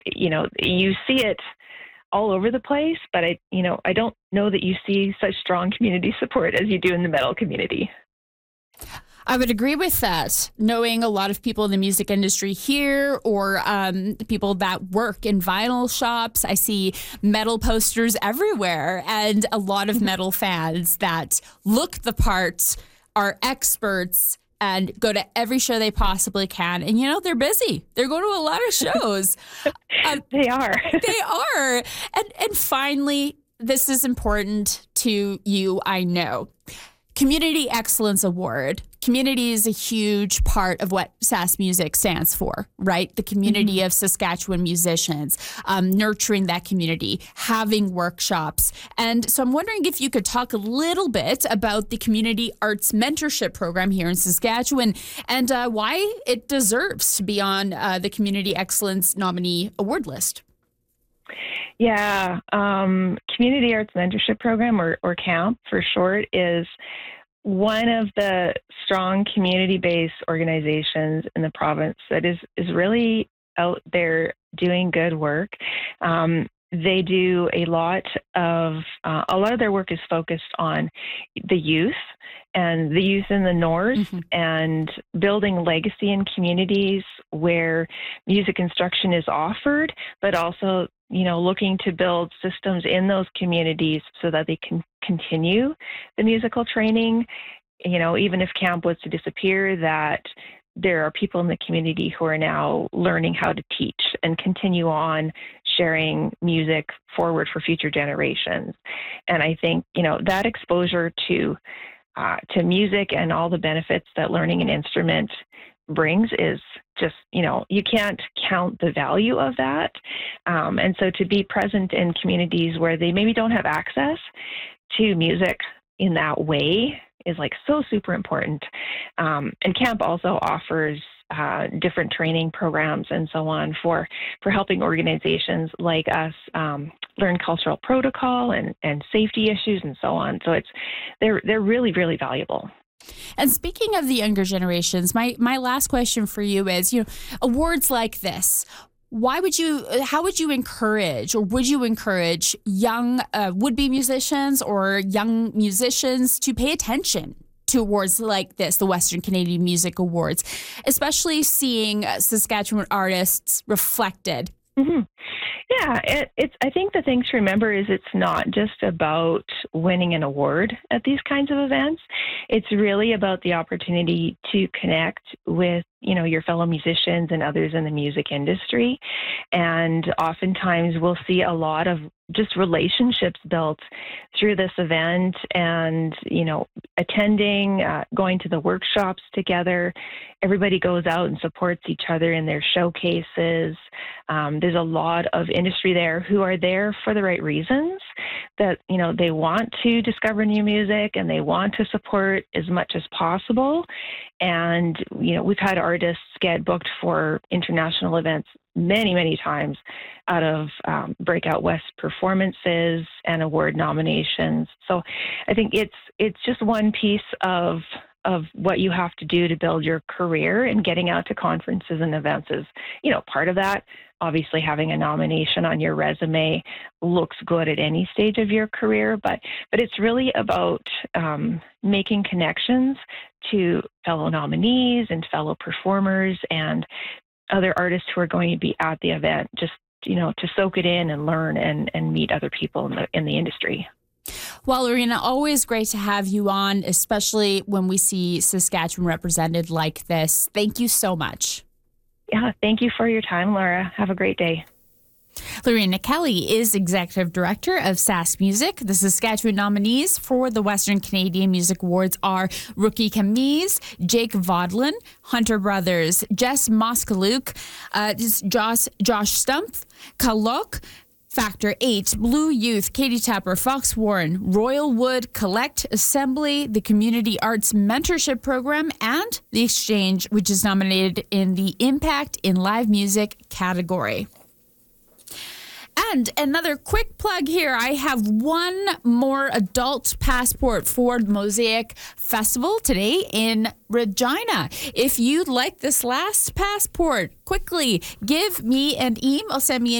you see it all over the place, but I don't know that you see such strong community support as you do in the metal community. I would agree with that. Knowing a lot of people in the music industry here, or people that work in vinyl shops, I see metal posters everywhere, and a lot of metal fans that look the part, are experts, and go to every show they possibly can. And, they're busy. They're going to a lot of shows. They are. They are. And finally, this is important to you, I know. Community Excellence Award. Community is a huge part of what SAS Music stands for, right? The community of Saskatchewan musicians, nurturing that community, having workshops. And so I'm wondering if you could talk a little bit about the Community Arts Mentorship Program here in Saskatchewan and why it deserves to be on the Community Excellence Nominee Award list. Yeah, Community Arts Mentorship Program, or CAMP for short, is one of the strong community-based organizations in the province that is really out there doing good work. They do a lot of their work is focused on the youth and the youth in the north and building legacy in communities where music instruction is offered, but also looking to build systems in those communities so that they can continue the musical training. Even if camp was to disappear, that there are people in the community who are now learning how to teach and continue on sharing music forward for future generations. And I think, that exposure to music and all the benefits that learning an instrument brings is just, you can't count the value of that. And so to be present in communities where they maybe don't have access to music in that way is so super important. And CAMP also offers different training programs and so on for helping organizations like us learn cultural protocol and safety issues and so on. So they're really, really valuable. And speaking of the younger generations, my last question for you is, awards like this, how would you encourage, or would you encourage young would-be musicians or young musicians to pay attention to awards like this, the Western Canadian Music Awards, especially seeing Saskatchewan artists reflected? Mm-hmm. Yeah, I think the thing to remember is it's not just about winning an award at these kinds of events. It's really about the opportunity to connect with, your fellow musicians and others in the music industry. And oftentimes we'll see a lot of just relationships built through this event and, attending, going to the workshops together. Everybody goes out and supports each other in their showcases. There's a lot of industry there who are there for the right reasons, that, they want to discover new music and they want to support as much as possible. And, we've had artists get booked for international events many, many times out of Breakout West performances and award nominations. So I think it's just one piece of what you have to do to build your career, and getting out to conferences and events is, part of that. Obviously, having a nomination on your resume looks good at any stage of your career, but it's really about making connections to fellow nominees and fellow performers and other artists who are going to be at the event, just, to soak it in and learn and meet other people in the industry. Well, Lorena, always great to have you on, especially when we see Saskatchewan represented like this. Thank you so much. Yeah, thank you for your time, Laura. Have a great day. Lorena Kelly is Executive Director of SAS Music. The Saskatchewan nominees for the Western Canadian Music Awards are Rookie Camise, Jake Vodlin, Hunter Brothers, Jess Moskaluk, Josh Stumpf, Kalok, Factor 8, Blue Youth, Katie Tapper, Fox Warren, Royal Wood, Collect, Assembly, the Community Arts Mentorship Program, and The Exchange, which is nominated in the Impact in Live Music category. And another quick plug here. I have one more adult passport for the Mosaic Festival today in Regina. If you'd like this last passport, quickly give me an email, send me an